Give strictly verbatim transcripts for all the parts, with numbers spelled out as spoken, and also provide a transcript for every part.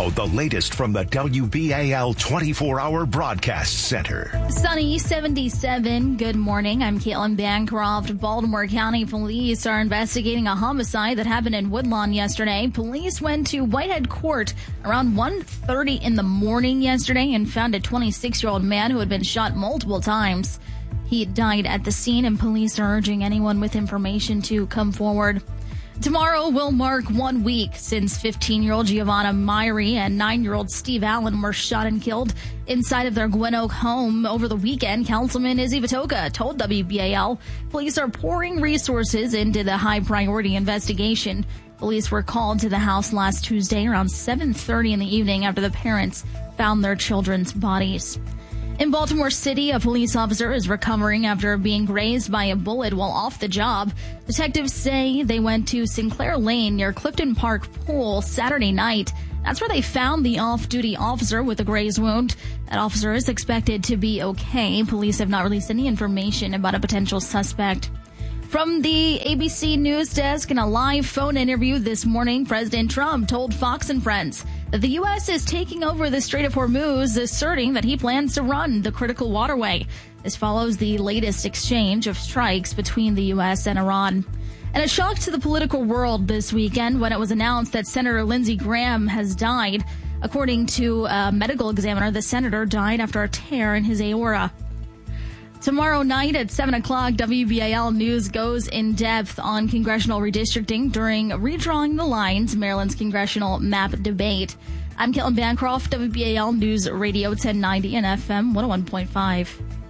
Now, the latest from the W B A L twenty-four hour Broadcast Center. Sunny, seventy-seven. Good morning. I'm Caitlin Bancroft. Baltimore County Police are investigating a homicide that happened in Woodlawn yesterday. Police went to Whitehead Court around one thirty in the morning yesterday and found a twenty-six-year-old man who had been shot multiple times. He died at the scene, and police are urging anyone with information to come forward. Tomorrow will mark one week since fifteen-year-old Giovanna Myrie and nine-year-old Steve Allen were shot and killed inside of their Gwen Oak home over the weekend. Councilman Izzy Vitoka told W B A L police are pouring resources into the high-priority investigation. Police were called to the house last Tuesday around seven thirty in the evening after the parents found their children's bodies. In Baltimore City, a police officer is recovering after being grazed by a bullet while off the job. Detectives say they went to Sinclair Lane near Clifton Park Pool Saturday night. That's where they found the off-duty officer with a graze wound. That officer is expected to be okay. Police have not released any information about a potential suspect. From the A B C News Desk, in a live phone interview this morning, President Trump told Fox and Friends that the U S is taking over the Strait of Hormuz, asserting that he plans to run the critical waterway. This follows the latest exchange of strikes between the U S and Iran. And a shock to the political world this weekend when it was announced that Senator Lindsey Graham has died. According to a medical examiner, the senator died after a tear in his aorta. Tomorrow night at seven o'clock, W B A L News goes in depth on congressional redistricting during Redrawing the Lines, Maryland's congressional map debate. I'm Caitlin Bancroft, W B A L News Radio ten ninety and F M one oh one point five.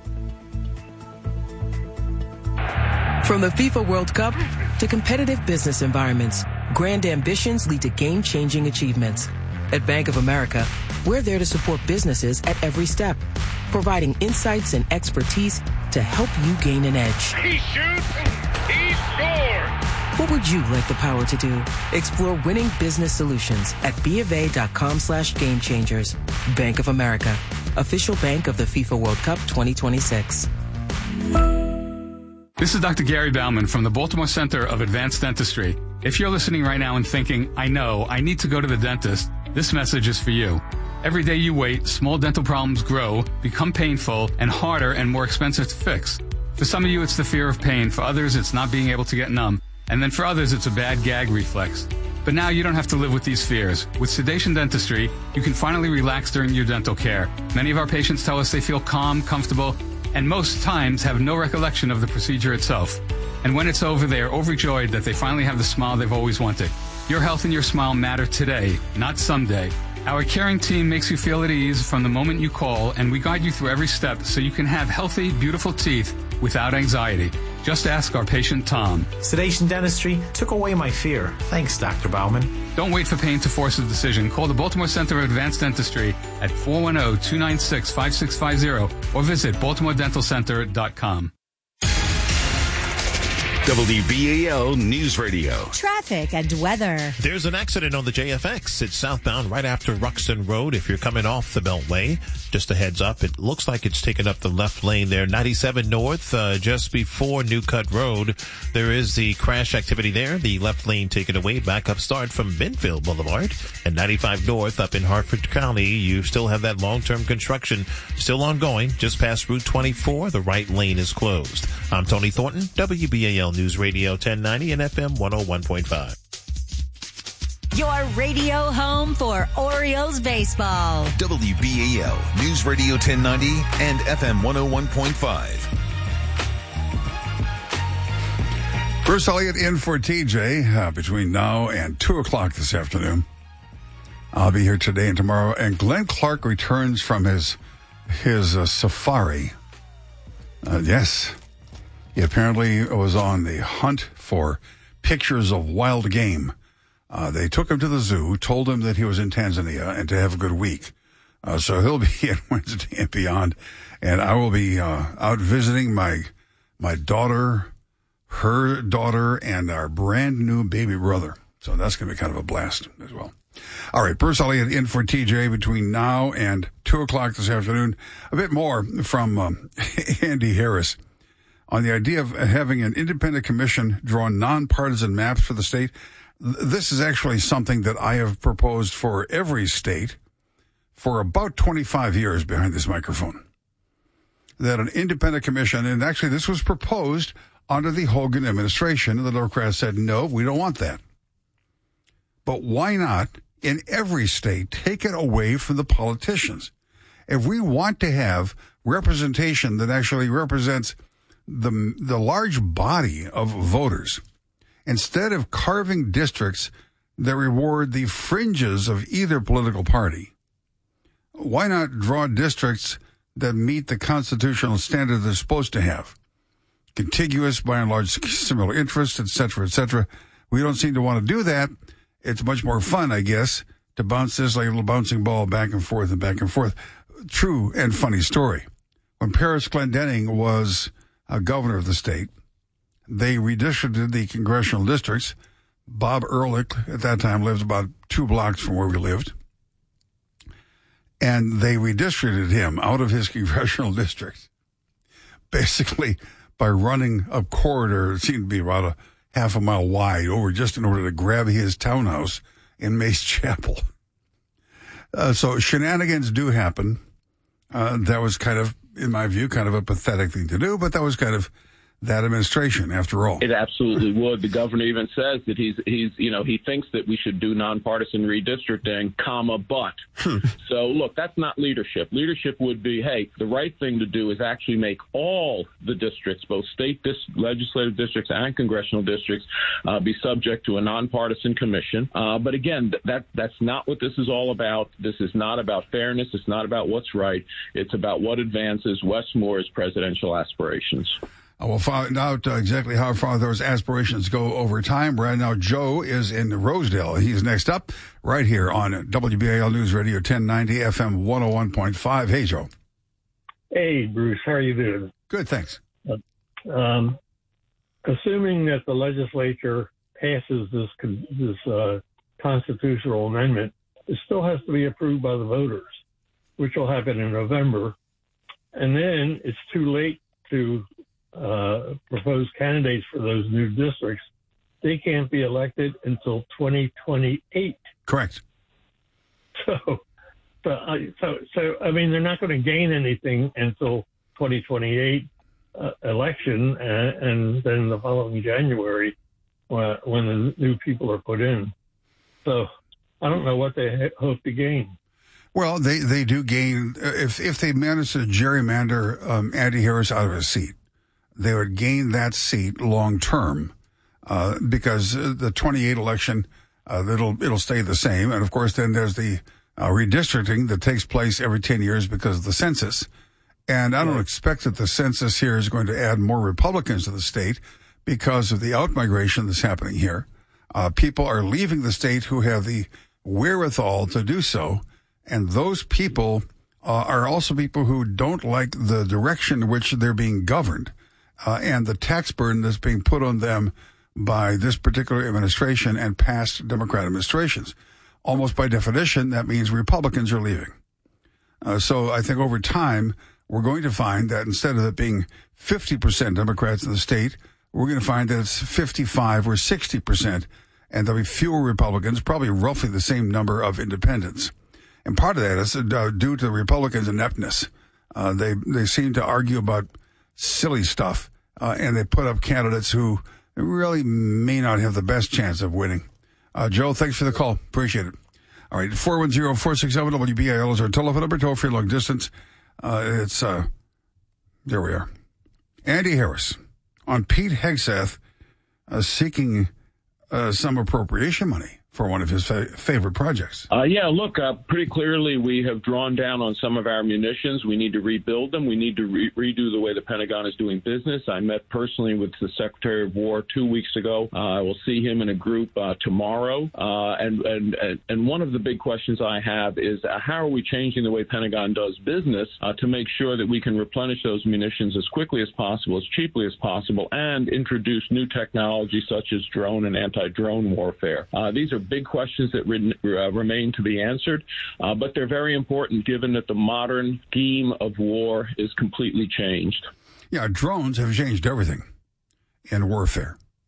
From the FIFA World Cup to competitive business environments, grand ambitions lead to game-changing achievements. At Bank of America, we're there to support businesses at every step, providing insights and expertise to help you gain an edge. He shoots, he scores! What would you like the power to do? Explore winning business solutions at BofA.com slash game changers. Bank of America, official bank of the FIFA World Cup twenty twenty-six. This is Doctor Gary Bauman from the Baltimore Center of Advanced Dentistry. If you're listening right now and thinking, I know, I need to go to the dentist, this message is for you. Every day you wait, small dental problems grow, become painful, and harder and more expensive to fix. For some of you, it's the fear of pain. For others, it's not being able to get numb. And then for others, it's a bad gag reflex. But now you don't have to live with these fears. With Sedation Dentistry, you can finally relax during your dental care. Many of our patients tell us they feel calm, comfortable, and most times have no recollection of the procedure itself. And when it's over, they are overjoyed that they finally have the smile they've always wanted. Your health and your smile matter today, not someday. Our caring team makes you feel at ease from the moment you call, and we guide you through every step so you can have healthy, beautiful teeth without anxiety. Just ask our patient Tom. Sedation Dentistry took away my fear. Thanks, Doctor Bauman. Don't wait for pain to force a decision. Call the Baltimore Center of Advanced Dentistry at four one zero, two nine six, five six five zero or visit baltimore dental center dot com. W B A L News Radio. Traffic and weather. There's an accident on the J F X. It's southbound right after Ruxton Road. If you're coming off the Beltway, just a heads up. It looks like it's taken up the left lane there. ninety-seven north, uh, just before New Cut Road. There is the crash activity there. The left lane taken away. Backup start from Benfield Boulevard. And ninety-five north up in Hartford County. You still have that long-term construction still ongoing. Just past Route twenty-four, the right lane is closed. I'm Tony Thornton, W B A L News Radio ten ninety and F M one oh one point five. Your radio home for Orioles baseball. W B A L News Radio ten ninety and F M one oh one point five. Bruce Elliott in for T J uh, between now and two o'clock this afternoon. I'll be here today and tomorrow. And Glenn Clark returns from his his uh, safari. Uh, yes. He apparently was on the hunt for pictures of wild game. Uh, they took him to the zoo, told him that he was in Tanzania and to have a good week. Uh, so he'll be at Wednesday and beyond. And I will be uh, out visiting my my daughter, her daughter, and our brand new baby brother. So that's going to be kind of a blast as well. All right, Bruce Elliott in for T J between now and two o'clock this afternoon. A bit more from um, Andy Harris on the idea of having an independent commission draw nonpartisan maps for the state. This is actually something that I have proposed for every state for about twenty-five years behind this microphone. That an independent commission, and actually this was proposed under the Hogan administration, and the Democrats said, no, we don't want that. But why not, in every state, take it away from the politicians? If we want to have representation that actually represents the, the large body of voters, instead of carving districts that reward the fringes of either political party, why not draw districts that meet the constitutional standard they're supposed to have? Contiguous, by and large, similar interests, et cetera, et cetera. We don't seem to want to do that. It's much more fun, I guess, to bounce this like a little bouncing ball back and forth and back and forth. True and funny story. When Paris Glendening was a governor of the state, they redistricted the congressional districts. Bob Ehrlich, at that time, lived about two blocks from where we lived. And they redistricted him out of his congressional district, basically by running a corridor that seemed to be about a half a mile wide over just in order to grab his townhouse in Mace Chapel. Uh, so shenanigans do happen. Uh, that was kind of, in my view, kind of a pathetic thing to do, but that was kind of that administration, after all. It absolutely would. The governor even says that he's, he's, you know, he thinks that we should do nonpartisan redistricting, comma, but. So, look, that's not leadership. Leadership would be, hey, the right thing to do is actually make all the districts, both state dis- legislative districts and congressional districts, uh, be subject to a nonpartisan commission. Uh, but again, that that's not what this is all about. This is not about fairness. It's not about what's right. It's about what advances Wes Moore's presidential aspirations. Uh, we'll find out uh, exactly how far those aspirations go over time. Right now, Joe is in Rosedale. He's next up right here on W B A L News Radio ten ninety F M one oh one point five. Hey, Joe. Hey, Bruce. How are you doing? Good, thanks. Uh, um, assuming that the legislature passes this this uh, constitutional amendment, it still has to be approved by the voters, which will happen in November. And then it's too late to Uh, proposed candidates for those new districts. They can't be elected until twenty twenty-eight. Correct. So, so, uh, so, so I mean, they're not going to gain anything until twenty twenty-eight uh, election, and, and then the following January uh, when the new people are put in. So, I don't know what they ha- hope to gain. Well, they, they do gain if if they manage to gerrymander um, Andy Harris out of his seat. They would gain that seat long term uh, because the twenty-eight election, uh, it'll it'll stay the same. And, of course, then there's the uh, redistricting that takes place every ten years because of the census. And I don't expect that the census here is going to add more Republicans to the state because of the outmigration that's happening here. Uh, people are leaving the state who have the wherewithal to do so. And those people uh, are also people who don't like the direction in which they're being governed. Uh, and the tax burden that's being put on them by this particular administration and past Democrat administrations. Almost by definition, that means Republicans are leaving. Uh, so I think over time, we're going to find that instead of it being fifty percent Democrats in the state, we're going to find that it's fifty-five or sixty percent, and there'll be fewer Republicans, probably roughly the same number of independents. And part of that is uh, due to the Republicans' ineptness. Uh, they, they seem to argue about silly stuff, uh, and they put up candidates who really may not have the best chance of winning. Uh, Joe, thanks for the call. Appreciate it. All right, four one zero, four six seven, W B A L is our telephone number, toll free long distance. Uh, it's, uh, there we are. Andy Harris on Pete Hegseth uh, seeking uh, some appropriation money for one of his fa- favorite projects. Uh, yeah, look, uh, pretty clearly we have drawn down on some of our munitions. We need to rebuild them. We need to re- redo the way the Pentagon is doing business. I met personally with the Secretary of War two weeks ago. Uh, I will see him in a group uh, tomorrow. Uh, and, and, and one of the big questions I have is uh, how are we changing the way Pentagon does business uh, to make sure that we can replenish those munitions as quickly as possible, as cheaply as possible, and introduce new technology such as drone and anti-drone warfare. Uh, these are big questions that re- uh, remain to be answered, uh, but they're very important given that the modern scheme of war is completely changed. Yeah, drones have changed everything in warfare.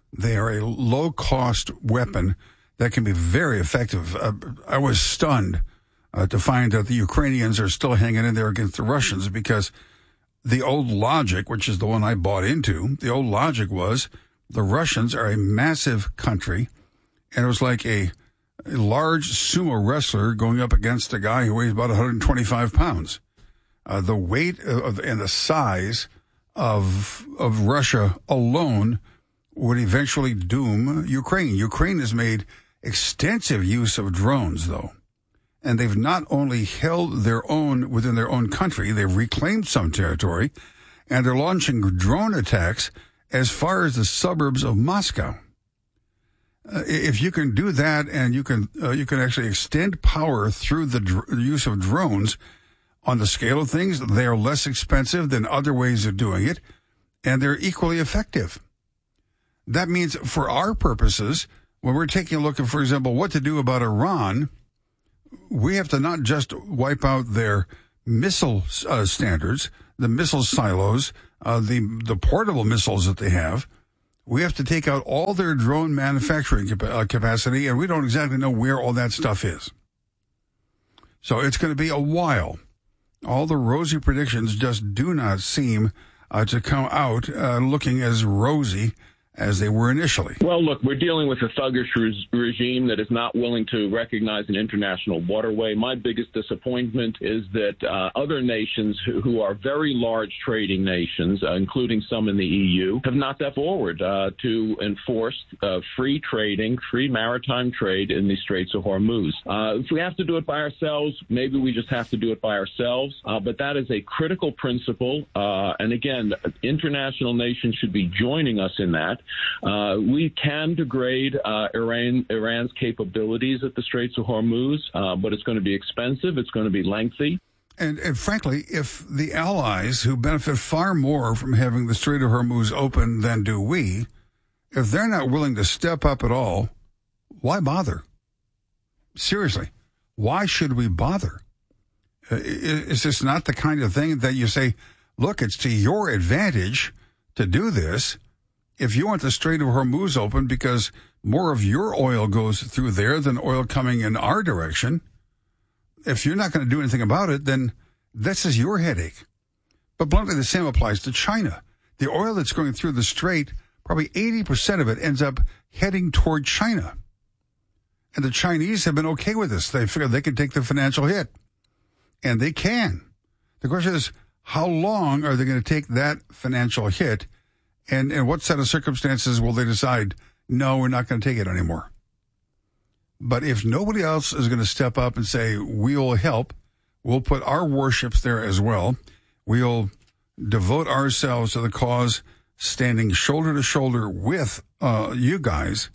They are a low-cost weapon that can be very effective. Uh, I was stunned uh, to find that the Ukrainians are still hanging in there against the Russians, because the old logic, which is the one I bought into, the old logic was the Russians are a massive country, and it was like a, a large sumo wrestler going up against a guy who weighs about one hundred twenty-five pounds. Uh, the weight of, and the size of of Russia alone would eventually doom Ukraine. Ukraine has made extensive use of drones, though. And they've not only held their own within their own country, they've reclaimed some territory, and they're launching drone attacks as far as the suburbs of Moscow. Uh, if you can do that, and you can uh, you can actually extend power through the dr- use of drones, on the scale of things, they are less expensive than other ways of doing it, and they're equally effective. That means for our purposes, when we're taking a look at, for example, what to do about Iran, we have to not just wipe out their missile uh, standards, the missile silos, uh, the the portable missiles that they have. We have to take out all their drone manufacturing cap- uh, capacity, and we don't exactly know where all that stuff is. So it's going to be a while. All the rosy predictions just do not seem uh, to come out uh, looking as rosy as they were initially. Well, look, we're dealing with a thuggish re- regime that is not willing to recognize an international waterway. My biggest disappointment is that uh, other nations who, who are very large trading nations, uh, including some in the E U, have not stepped forward uh, to enforce uh, free trading, free maritime trade in the Straits of Hormuz. Uh, if we have to do it by ourselves, maybe we just have to do it by ourselves. Uh, but that is a critical principle. Uh, and again, international nations should be joining us in that. Uh, we can degrade uh, Iran, Iran's capabilities at the Straits of Hormuz, uh, but it's going to be expensive. It's going to be lengthy. And, and frankly, if the allies who benefit far more from having the Strait of Hormuz open than do we, if they're not willing to step up at all, why bother? Seriously, why should we bother? Uh, is this not the kind of thing that you say, look, it's to your advantage to do this? If you want the Strait of Hormuz open because more of your oil goes through there than oil coming in our direction, if you're not going to do anything about it, then this is your headache. But bluntly, the same applies to China. The oil that's going through the strait, probably eighty percent of it ends up heading toward China. And the Chinese have been okay with this. They figure they can take the financial hit. And they can. The question is, how long are they going to take that financial hit? And in what set of circumstances will they decide, no, we're not going to take it anymore? But if nobody else is going to step up and say, we'll help, we'll put our warships there as well, we'll devote ourselves to the cause, standing shoulder to shoulder with uh, you guys,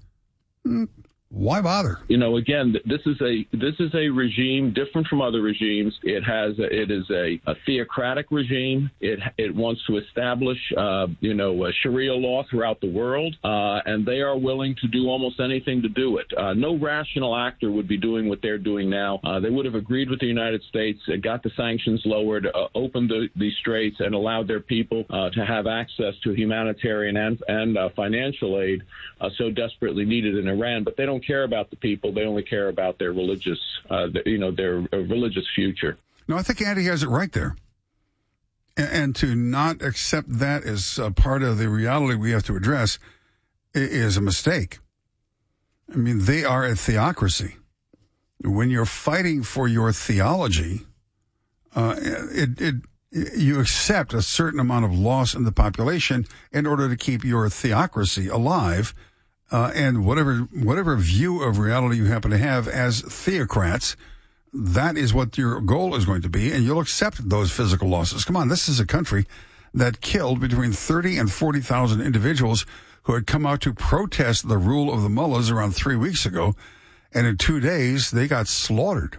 why bother? You know, again, this is a this is a regime different from other regimes. It has a, it is a, a theocratic regime. It it wants to establish, uh, you know, a Sharia law throughout the world, uh, and they are willing to do almost anything to do it. Uh, no rational actor would be doing what they're doing now. Uh, they would have agreed with the United States, uh, got the sanctions lowered, uh, opened the, the straits, and allowed their people uh, to have access to humanitarian and and uh, financial aid uh, so desperately needed in Iran. But they don't care about the people. They only care about their religious, uh, you know, their uh, religious future. No, I think Andy has it right there. And, and to not accept that as a part of the reality we have to address is a mistake. I mean, they are a theocracy. When you're fighting for your theology, uh, it, it, you accept a certain amount of loss in the population in order to keep your theocracy alive. Uh, and whatever whatever view of reality you happen to have as theocrats, that is what your goal is going to be, and you'll accept those physical losses. Come on, this is a country that killed between thirty and forty thousand individuals who had come out to protest the rule of the mullahs around three weeks ago, and in two days they got slaughtered.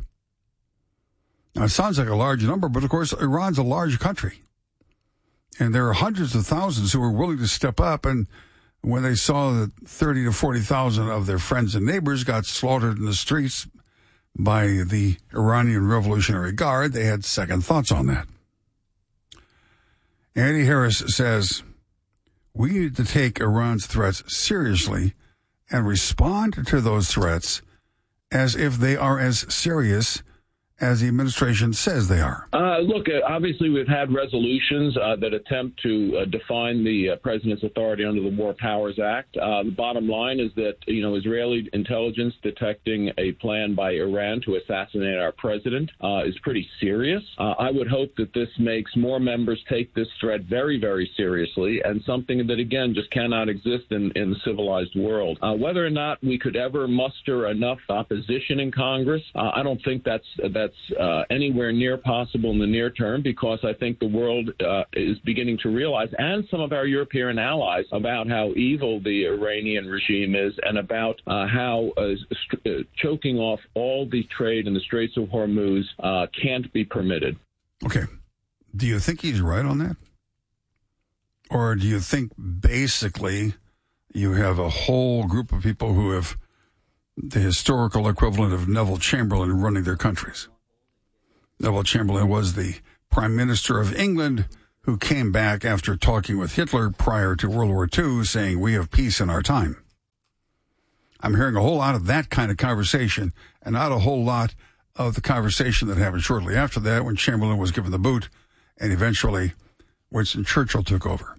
Now, it sounds like a large number, but of course, Iran's a large country, and there are hundreds of thousands who are willing to step up, and when they saw that thirty to forty thousand of their friends and neighbors got slaughtered in the streets by the Iranian Revolutionary Guard, they had second thoughts on that. Andy Harris says, we need to take Iran's threats seriously and respond to those threats as if they are as serious as the administration says they are? Uh, look, uh, obviously we've had resolutions uh, that attempt to uh, define the uh, president's authority under the War Powers Act. Uh, the bottom line is that, you know, Israeli intelligence detecting a plan by Iran to assassinate our president uh, is pretty serious. Uh, I would hope that this makes more members take this threat very, very seriously, and something that, again, just cannot exist in, in the civilized world. Uh, whether or not we could ever muster enough opposition in Congress, uh, I don't think that's that's Uh, anywhere near possible in the near term, because I think the world uh, is beginning to realize, and some of our European allies, about how evil the Iranian regime is, and about uh, how uh, st- uh, choking off all the trade in the Straits of Hormuz uh, can't be permitted. Okay. Do you think he's right on that? Or do you think basically you have a whole group of people who have the historical equivalent of Neville Chamberlain running their countries? Neville Chamberlain was the Prime Minister of England who came back after talking with Hitler prior to World War Two, saying, we have peace in our time. I'm hearing a whole lot of that kind of conversation, and not a whole lot of the conversation that happened shortly after that when Chamberlain was given the boot and eventually Winston Churchill took over.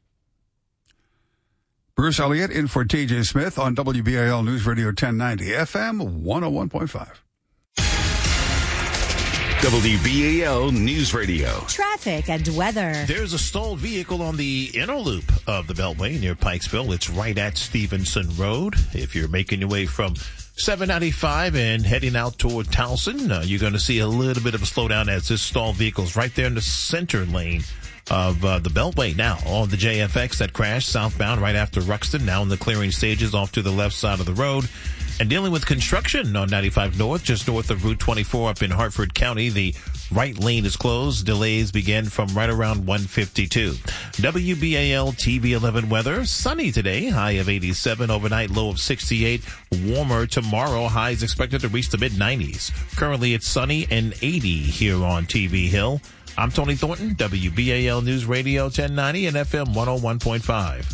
Bruce Elliott in for T J Smith on W B A L News Radio ten ninety F M one oh one point five. W B A L News Radio. Traffic and weather. There's a stalled vehicle on the inner loop of the Beltway near Pikesville. It's right at Stevenson Road. If you're making your way from seven ninety-five and heading out toward Towson, uh, you're going to see a little bit of a slowdown as this stalled vehicle is right there in the center lane of uh, the Beltway. Now, on the J F X that crashed southbound right after Ruxton, now in the clearing stages off to the left side of the road. And dealing with construction on ninety-five North, just north of Route twenty-four up in Hartford County. The right lane is closed. Delays begin from right around one fifty-two. W B A L T V eleven weather. Sunny today, high of eighty-seven. Overnight, low of sixty-eight. Warmer tomorrow. Highs expected to reach the mid nineties. Currently, it's sunny and eighty here on T V Hill. I'm Tony Thornton, W B A L News Radio ten ninety and F M one oh one point five.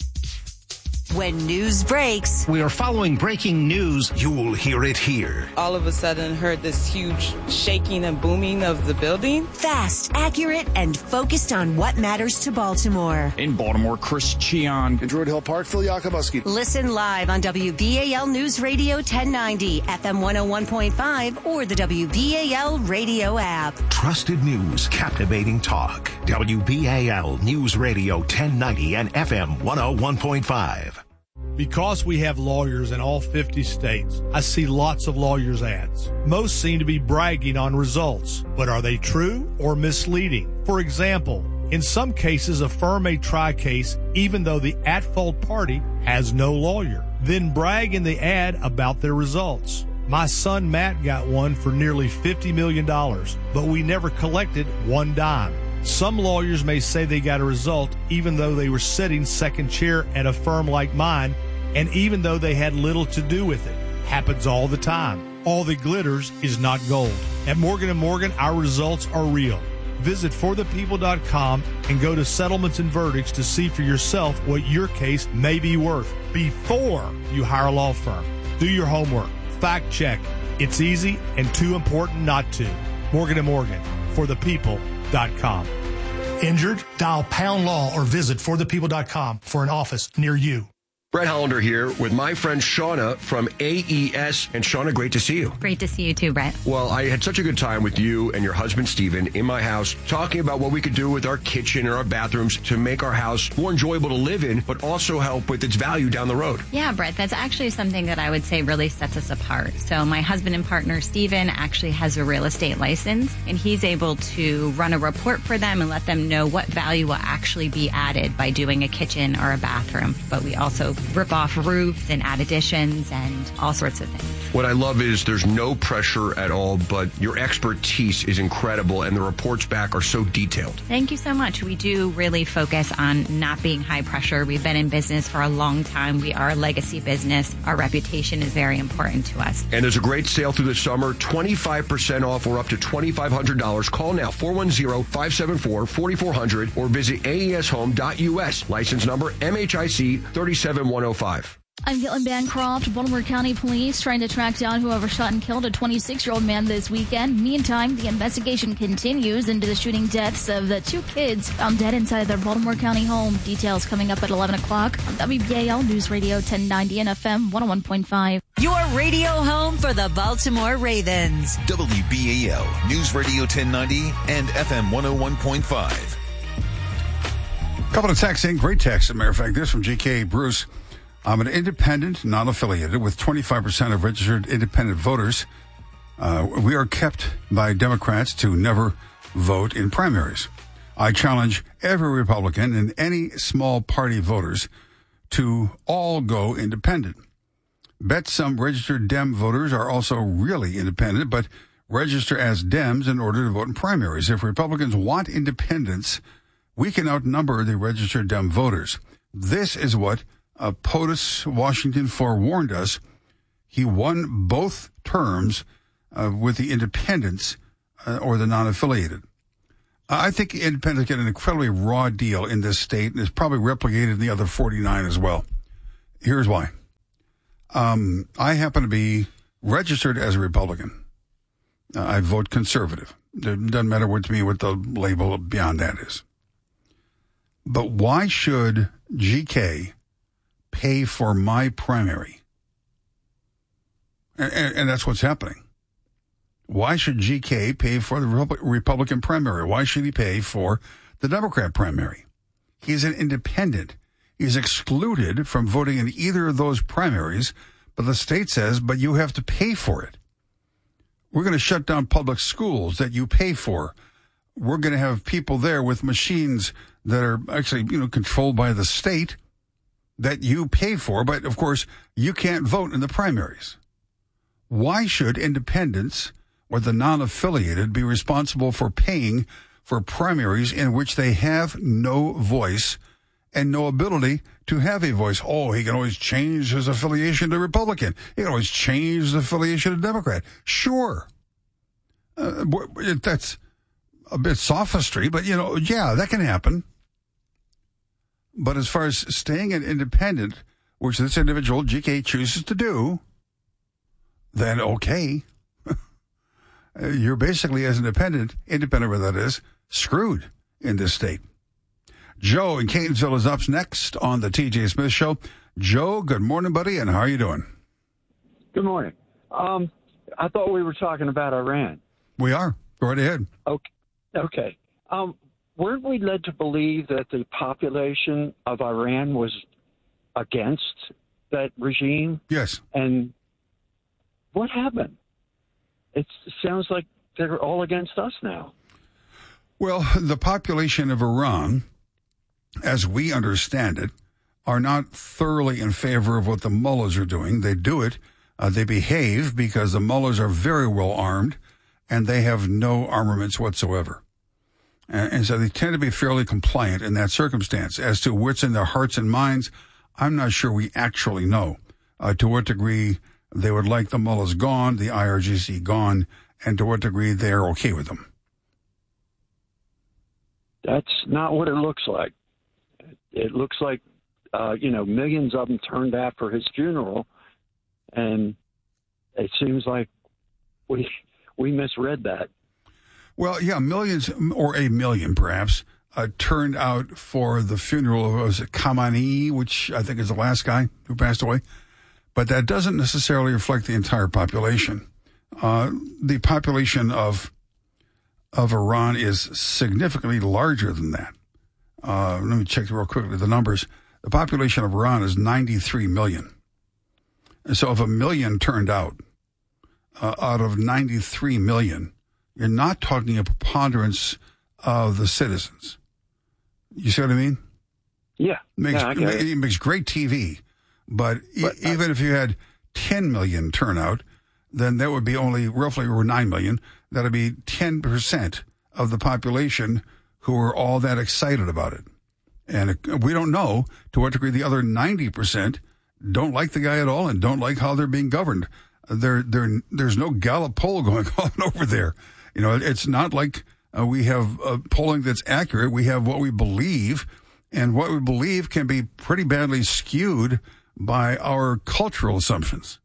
When news breaks, we are following breaking news. You'll hear it here. All of a sudden heard this huge shaking and booming of the building. Fast, accurate, and focused on what matters to Baltimore. In Baltimore, Chris Cheon. In Druid Hill Park, Phil Yakubuski. Listen live on W B A L News Radio ten ninety, F M one oh one point five, or the W B A L radio app. Trusted news, captivating talk. W B A L News Radio ten ninety and F M one oh one point five. Because we have lawyers in all fifty states, I see lots of lawyers' ads. Most seem to be bragging on results, but are they true or misleading? For example, in some cases, a firm may try a case even though the at-fault party has no lawyer, then brag in the ad about their results. My son Matt got one for nearly fifty million dollars, but we never collected one dime. Some lawyers may say they got a result even though they were sitting second chair at a firm like mine, and even though they had little to do with it. Happens all the time. All that glitters is not gold. At Morgan and Morgan, our results are real. Visit for the people dot com and go to settlements and verdicts to see for yourself what your case may be worth before you hire a law firm. Do your homework. Fact check. It's easy and too important not to. Morgan and Morgan, for the people dot com. Injured? Dial pound law or visit for the people dot com for an office near you. Brett Hollander here with my friend Shauna from A E S. And Shauna, great to see you. Great to see you too, Brett. Well, I had such a good time with you and your husband, Steven, in my house, talking about what we could do with our kitchen and our bathrooms to make our house more enjoyable to live in, but also help with its value down the road. Yeah, Brett, that's actually something that I would say really sets us apart. So my husband and partner, Steven, actually has a real estate license, and he's able to run a report for them and let them know what value will actually be added by doing a kitchen or a bathroom. But we also rip off roofs and add additions and all sorts of things. What I love is there's no pressure at all, but your expertise is incredible, and the reports back are so detailed. Thank you so much. We do really focus on not being high pressure. We've been in business for a long time. We are a legacy business. Our reputation is very important to us. And there's a great sale through the summer, twenty-five percent off or up to twenty-five hundred dollars. Call now, four one zero, five seven four, four four zero zero or visit A E S home dot U S. License number M H I C three seven one zero five. I'm Caitlin Bancroft. Baltimore County Police trying to track down whoever shot and killed a twenty-six-year-old man this weekend. Meantime, the investigation continues into the shooting deaths of the two kids found dead inside their Baltimore County home. Details coming up at eleven o'clock on W B A L News Radio ten ninety and F M one oh one point five. Your radio home for the Baltimore Ravens. W B A L News Radio ten ninety and F M one oh one point five. A couple of texts in. Great text, as a matter of fact. This from G K Bruce. I'm an independent, not affiliated, with twenty-five percent of registered independent voters. Uh, we are kept by Democrats to never vote in primaries. I challenge every Republican and any small party voters to all go independent. Bet some registered Dem voters are also really independent, but register as Dems in order to vote in primaries. If Republicans want independence, we can outnumber the registered Dem voters. This is what uh, POTUS Washington forewarned us. He won both terms uh, with the independents uh, or the non-affiliated. I think independents get an incredibly raw deal in this state, and it's probably replicated in the other forty-nine as well. Here's why. Um, I happen to be registered as a Republican. Uh, I vote conservative. It doesn't matter what to me what the label beyond that is. But why should G K pay for my primary? And, and, and that's what's happening. Why should G K pay for the Republican primary? Why should he pay for the Democrat primary? He's an independent. He's excluded from voting in either of those primaries, but the state says, but you have to pay for it. We're going to shut down public schools that you pay for. We're going to have people there with machines that are actually, you know, controlled by the state that you pay for, but of course you can't vote in the primaries. Why should independents or the non-affiliated be responsible for paying for primaries in which they have no voice and no ability to have a voice? Oh, he can always change his affiliation to Republican. He can always change his affiliation to Democrat. Sure. Uh, that's a bit sophistry, but, you know, yeah, that can happen. But as far as staying an independent, which this individual, G K, chooses to do, then okay. You're basically, as independent, independent where that is, screwed in this state. Joe in Catonsville is up next on the T J Smith Show. Joe, good morning, buddy, and how are you doing? Good morning. Um, I thought we were talking about Iran. We are. Go right ahead. Okay. Okay. Um, weren't we led to believe that the population of Iran was against that regime? Yes. And what happened? It sounds like they're all against us now. Well, the population of Iran, as we understand it, are not thoroughly in favor of what the mullahs are doing. They do it. Uh, they behave because the mullahs are very well armed and they have no armaments whatsoever. And, and so they tend to be fairly compliant in that circumstance. As to what's in their hearts and minds, I'm not sure we actually know uh, to what degree they would like the mullahs gone, the I R G C gone, and to what degree they're okay with them. That's not what it looks like. It looks like, uh, you know, millions of them turned out for his funeral, and it seems like we we misread that. Well, yeah, millions, or a million perhaps, uh, turned out for the funeral of was it Khamenei, which I think is the last guy who passed away. But that doesn't necessarily reflect the entire population. Uh, the population of of Iran is significantly larger than that. Uh, let me check real quickly the numbers. The population of Iran is ninety-three million. And so if a million turned out, uh, out of ninety-three million, you're not talking a preponderance of the citizens. You see what I mean? Yeah. Makes, yeah, I get it. it. it makes great T V. But, but e- even if you had ten million turnout, then that would be only roughly over nine million. That would be ten percent of the population who are all that excited about it. And we don't know to what degree the other ninety percent don't like the guy at all and don't like how they're being governed. There, there, there's no Gallup poll going on over there. You know, it's not like uh, we have uh, polling that's accurate. We have what we believe, and what we believe can be pretty badly skewed by our cultural assumptions.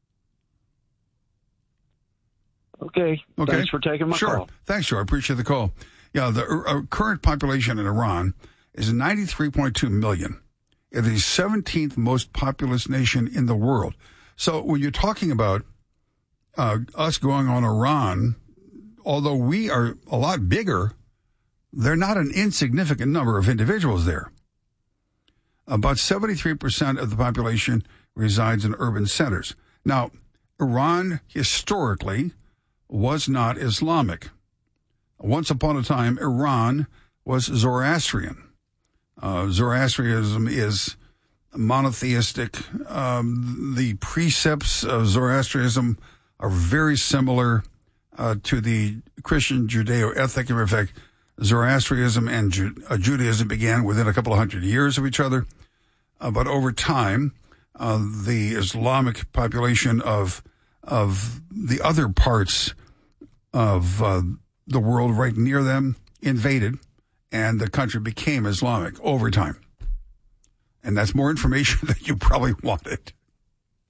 Okay. Okay. Thanks for taking my sure. call. Thanks, sure. I appreciate the call. Yeah, the uh, current population in Iran is ninety-three point two million. It is the seventeenth most populous nation in the world. So when you're talking about uh, us going on Iran, although we are a lot bigger, they're not an insignificant number of individuals there. About seventy-three percent of the population resides in urban centers. Now, Iran historically was not Islamic. Once upon a time, Iran was Zoroastrian. Uh, Zoroastrianism is monotheistic. Um, the precepts of Zoroastrianism are very similar uh, to the Christian Judeo-ethic. In fact, Zoroastrianism and Ju- uh, Judaism began within a couple of hundred years of each other. Uh, but over time, uh, the Islamic population of of the other parts of uh, the world right near them invaded, and the country became Islamic over time. And that's more information than you probably wanted.